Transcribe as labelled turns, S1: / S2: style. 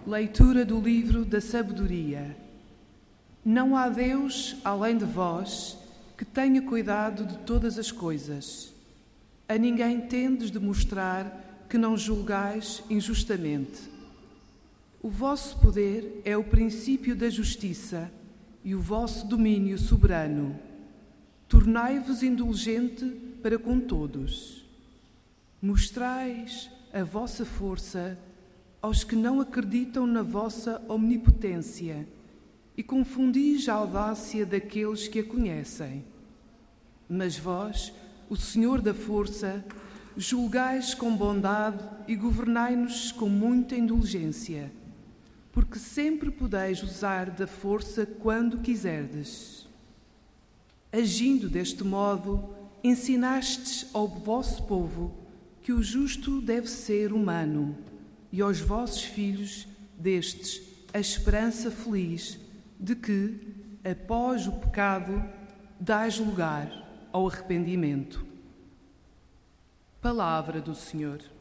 S1: Leitura do livro da sabedoria. Não há Deus, além de vós, que tenha cuidado de todas as coisas. A ninguém tendes de mostrar que não julgais injustamente. O vosso poder é o princípio da justiça e o vosso domínio soberano. Tornai-vos indulgente para com todos. Mostrais a vossa força aos que não acreditam na vossa omnipotência e confundis a audácia daqueles que a conhecem. Mas vós, o Senhor da força, julgais com bondade e governai-nos com muita indulgência, porque sempre podeis usar da força quando quiserdes. Agindo deste modo, ensinastes ao vosso povo que o justo deve ser humano, e aos vossos filhos destes a esperança feliz de que, após o pecado, dás lugar ao arrependimento. Palavra do Senhor.